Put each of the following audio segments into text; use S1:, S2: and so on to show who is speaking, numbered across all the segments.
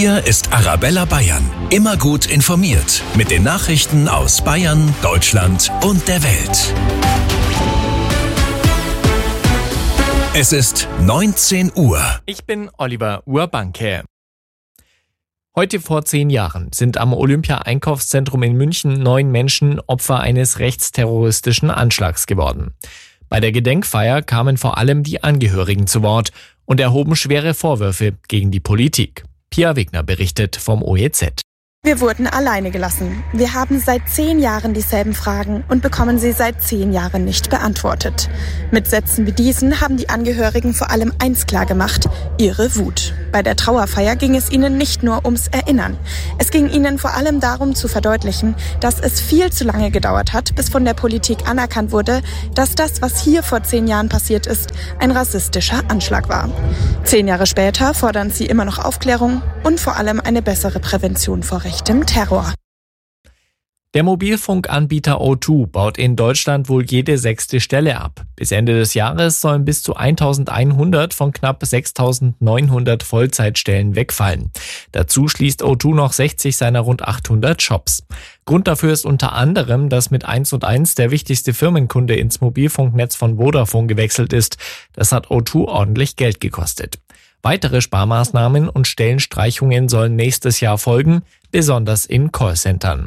S1: Hier ist Arabella Bayern. Immer gut informiert mit den Nachrichten aus Bayern, Deutschland und der Welt. Es ist 19 Uhr.
S2: Ich bin Oliver Urbanke. Heute vor 10 Jahren sind am Olympia-Einkaufszentrum in München 9 Menschen Opfer eines rechtsterroristischen Anschlags geworden. Bei der Gedenkfeier kamen vor allem die Angehörigen zu Wort und erhoben schwere Vorwürfe gegen die Politik. Pia Wegner berichtet vom OEZ.
S3: Wir wurden alleine gelassen. Wir haben seit 10 Jahren dieselben Fragen und bekommen sie seit 10 Jahren nicht beantwortet. Mit Sätzen wie diesen haben die Angehörigen vor allem eins klargemacht: ihre Wut. Bei der Trauerfeier ging es ihnen nicht nur ums Erinnern. Es ging ihnen vor allem darum zu verdeutlichen, dass es viel zu lange gedauert hat, bis von der Politik anerkannt wurde, dass das, was hier vor 10 Jahren passiert ist, ein rassistischer Anschlag war. 10 Jahre später fordern sie immer noch Aufklärung und vor allem eine bessere Prävention vor rechtem Terror.
S2: Der Mobilfunkanbieter O2 baut in Deutschland wohl jede 6. Stelle ab. Bis Ende des Jahres sollen bis zu 1100 von knapp 6900 Vollzeitstellen wegfallen. Dazu schließt O2 noch 60 seiner rund 800 Shops. Grund dafür ist unter anderem, dass mit 1&1 der wichtigste Firmenkunde ins Mobilfunknetz von Vodafone gewechselt ist. Das hat O2 ordentlich Geld gekostet. Weitere Sparmaßnahmen und Stellenstreichungen sollen nächstes Jahr folgen, besonders in Callcentern.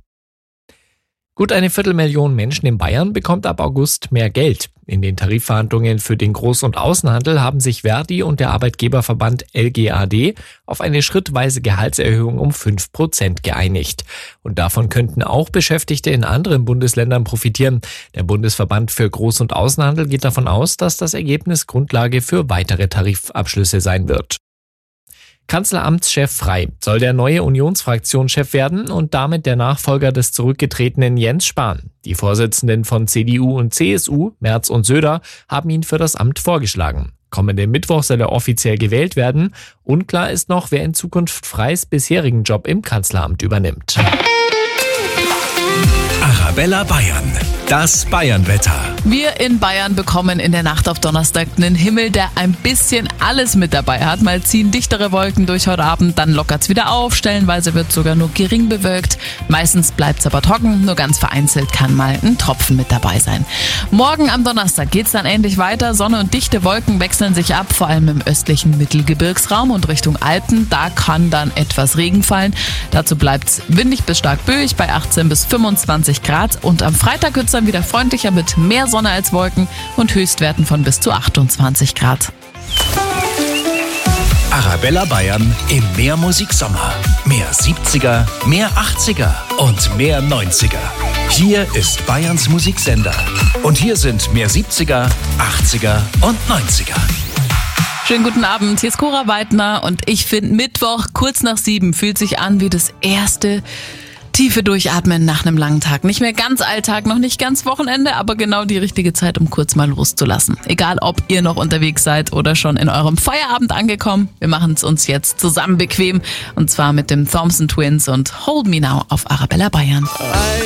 S2: Gut eine 250.000 Menschen in Bayern bekommt ab August mehr Geld. In den Tarifverhandlungen für den Groß- und Außenhandel haben sich Verdi und der Arbeitgeberverband LGAD auf eine schrittweise Gehaltserhöhung um 5% geeinigt. Und davon könnten auch Beschäftigte in anderen Bundesländern profitieren. Der Bundesverband für Groß- und Außenhandel geht davon aus, dass das Ergebnis Grundlage für weitere Tarifabschlüsse sein wird. Kanzleramtschef Frey soll der neue Unionsfraktionschef werden und damit der Nachfolger des zurückgetretenen Jens Spahn. Die Vorsitzenden von CDU und CSU, Merz und Söder, haben ihn für das Amt vorgeschlagen. Kommenden Mittwoch soll er offiziell gewählt werden. Unklar ist noch, wer in Zukunft Freys bisherigen Job im Kanzleramt übernimmt.
S1: Arabella Bayern, das Bayernwetter.
S4: Wir in Bayern bekommen in der Nacht auf Donnerstag einen Himmel, der ein bisschen alles mit dabei hat. Mal ziehen dichtere Wolken durch heute Abend, dann lockert's wieder auf. Stellenweise wird sogar nur gering bewölkt. Meistens bleibt's aber trocken, nur ganz vereinzelt kann mal ein Tropfen mit dabei sein. Morgen am Donnerstag geht's dann ähnlich weiter. Sonne und dichte Wolken wechseln sich ab, vor allem im östlichen Mittelgebirgsraum und Richtung Alpen. Da kann dann etwas Regen fallen. Dazu bleibt's windig bis stark böig bei 18 bis 25 Grad. Und am Freitag wird's dann wieder freundlicher mit mehr Sonne als Wolken und Höchstwerten von bis zu 28 Grad.
S1: Arabella Bayern im Mehrmusiksommer. Mehr 70er, mehr 80er und mehr 90er. Hier ist Bayerns Musiksender. Und hier sind mehr 70er, 80er und 90er.
S4: Schönen guten Abend, hier ist Cora Weidner und ich finde Mittwoch kurz nach 7 fühlt sich an wie das erste tiefe Durchatmen nach einem langen Tag. Nicht mehr ganz Alltag, noch nicht ganz Wochenende, aber genau die richtige Zeit, um kurz mal loszulassen. Egal, ob ihr noch unterwegs seid oder schon in eurem Feierabend angekommen, wir machen es uns jetzt zusammen bequem und zwar mit dem Thompson Twins und Hold Me Now auf Arabella Bayern.